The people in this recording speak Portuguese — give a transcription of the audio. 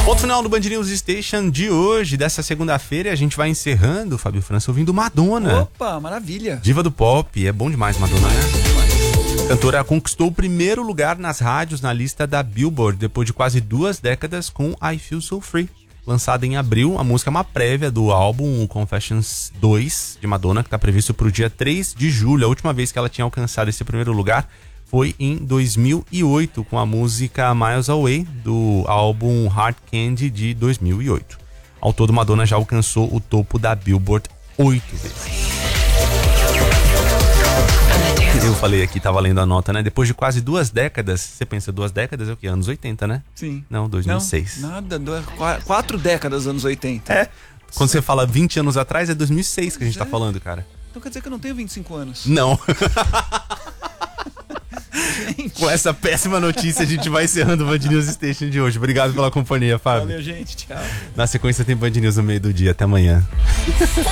Ponto final do Band News Station de hoje, dessa segunda-feira, e a gente vai encerrando, Fábio França, ouvindo Madonna. Opa, maravilha. Diva do pop, é bom demais Madonna, né? A cantora conquistou o primeiro lugar nas rádios na lista da Billboard, depois de quase 2 décadas com I Feel So Free. Lançada em abril, a música é uma prévia do álbum Confessions 2 de Madonna, que está previsto para o dia 3 de julho. A última vez que ela tinha alcançado esse primeiro lugar foi em 2008, com a música Miles Away, do álbum Hard Candy de 2008. Ao todo, Madonna já alcançou o topo da Billboard 8 vezes. Eu falei aqui, tava lendo a nota, né? Depois de quase 2 décadas, você pensa 2 décadas é o quê? Anos 80, né? Sim. Não, 2006. Não, nada, 4 décadas, anos 80. É. Quando você fala 20 anos atrás, é 2006 que a gente tá falando, cara. Então quer dizer que eu não tenho 25 anos. Não. Com essa péssima notícia, a gente vai encerrando o Band News Station de hoje. Obrigado pela companhia, Fábio. Valeu, gente. Tchau. Na sequência tem Band News no meio do dia. Até amanhã.